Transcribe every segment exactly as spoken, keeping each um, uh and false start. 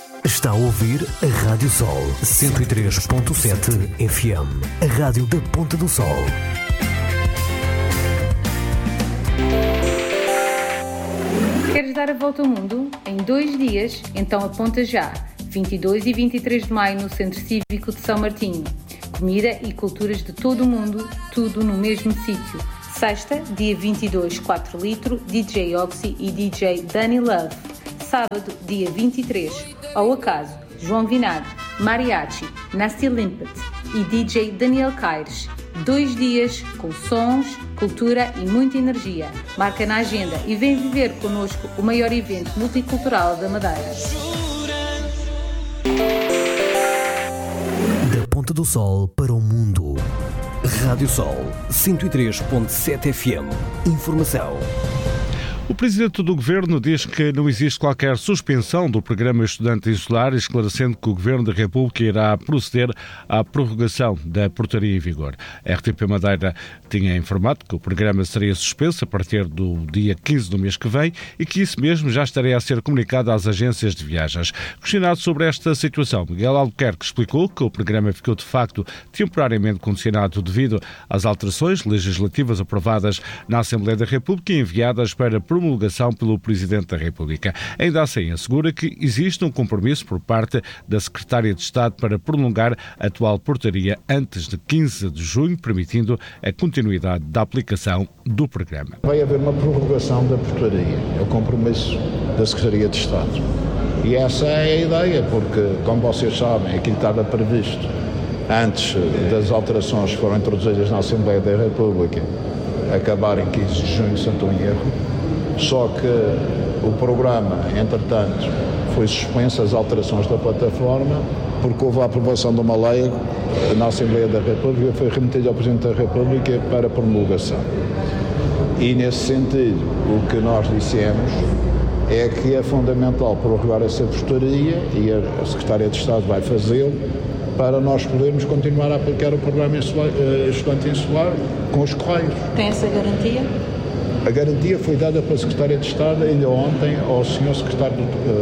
Está a ouvir a Rádio Sol cento e três ponto sete F M, a rádio da Ponta do Sol. Queres dar a volta ao mundo em dois dias? Então aponta já. vinte e dois e vinte e três de maio no Centro Cívico de São Martinho. Comida e culturas de todo o mundo, tudo no mesmo sítio. Sexta, dia vinte e dois, quatro litro, D J Oxy e D J Danny Love. Sábado, dia vinte e três, ao acaso, João Vinagre, Mariachi, Nasty Limpet e D J Daniel Caires. Dois dias com sons, cultura e muita energia. Marca na agenda e vem viver connosco o maior evento multicultural da Madeira. Da Ponta do Sol para o mundo. Rádio Sol cento e três ponto sete F M. Informação. O Presidente do Governo diz que não existe qualquer suspensão do programa Estudante Insular, esclarecendo que o Governo da República irá proceder à prorrogação da portaria em vigor. A R T P Madeira tinha informado que o programa seria suspenso a partir do dia quinze do mês que vem e que isso mesmo já estaria a ser comunicado às agências de viagens. Questionado sobre esta situação, Miguel Albuquerque explicou que o programa ficou de facto temporariamente condicionado devido às alterações legislativas aprovadas na Assembleia da República e enviadas para promulgação pelo Presidente da República. Ainda assim, assegura que existe um compromisso por parte da Secretária de Estado para prolongar a atual portaria antes de quinze de junho, permitindo a continuidade da aplicação do programa. Vai haver uma prorrogação da portaria, é o compromisso da Secretaria de Estado. E essa é a ideia, porque, como vocês sabem, aquilo estava previsto antes das alterações que foram introduzidas na Assembleia da República acabar em quinze de junho, se não estou em erro. Só que o programa, entretanto, foi suspenso, as alterações da plataforma, porque houve a aprovação de uma lei na Assembleia da República, foi remetida ao Presidente da República para promulgação. E, nesse sentido, o que nós dissemos é que é fundamental prorrogar essa portaria, e a Secretária de Estado vai fazê-lo, para nós podermos continuar a aplicar o programa Estudante Insular com os Correios. Tem essa garantia? A garantia foi dada pela Secretária de Estado ainda ontem ao senhor Secretário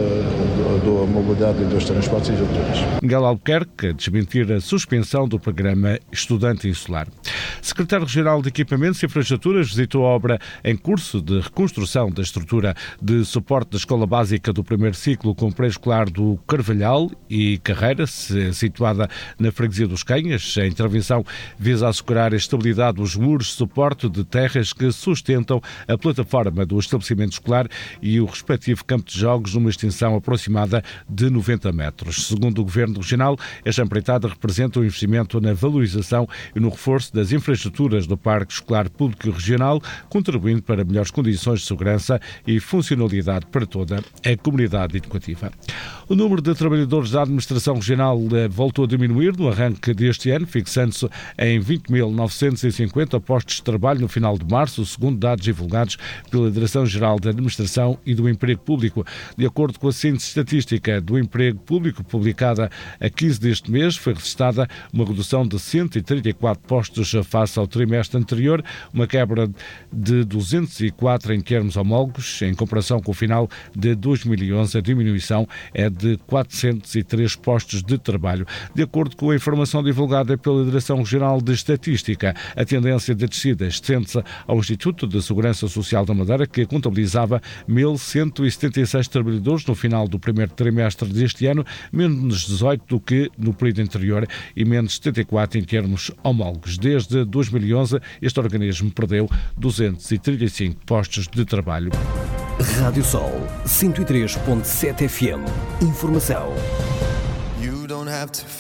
da Mobilidade e dos Transportes e do Turismo. Miguel Albuquerque a desmentir a suspensão do programa Estudante Insular. Secretário Regional de Equipamentos e Infraestruturas visitou a obra em curso de reconstrução da estrutura de suporte da Escola Básica do primeiro ciclo com pré-escolar do Carvalhal e Carreira, situada na freguesia dos Canhas. A intervenção visa assegurar a estabilidade dos muros de suporte de terras que sustentam a plataforma do estabelecimento escolar e o respectivo campo de jogos numa extensão aproximada de noventa metros. Segundo o Governo Regional, esta empreitada representa um investimento na valorização e no reforço das infraestruturas do Parque Escolar Público Regional, contribuindo para melhores condições de segurança e funcionalidade para toda a comunidade educativa. O número de trabalhadores da Administração Regional voltou a diminuir no arranque deste ano, fixando-se em vinte mil novecentos e cinquenta postos de trabalho no final de março, segundo dados divulgados pela Direção-Geral da Administração e do Emprego Público. De acordo com a síntese estatística do Emprego Público, publicada a quinze deste mês, foi registrada uma redução de cento e trinta e quatro postos face ao trimestre anterior, uma quebra de duzentos e quatro em termos homólogos. Em comparação com o final de dois mil e onze, a diminuição é de quatrocentos e três postos de trabalho. De acordo com a informação divulgada pela Direção Regional de Estatística, a tendência de descida estende-se ao Instituto de Segurança Social da Madeira, que contabilizava mil cento e setenta e seis trabalhadores no final do primeiro trimestre deste ano, menos dezoito do que no período anterior e menos setenta e quatro em termos homólogos. Desde dois mil e onze, este organismo perdeu duzentos e trinta e cinco postos de trabalho. Rádio Sol cento e três ponto sete F M. Informação. You don't have to